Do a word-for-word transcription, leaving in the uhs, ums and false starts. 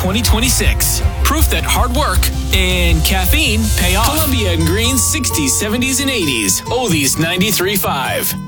twenty twenty-six. Proof that hard work and caffeine pay off. Columbia and Green's sixties, seventies, and eighties. Oldies ninety-three point five.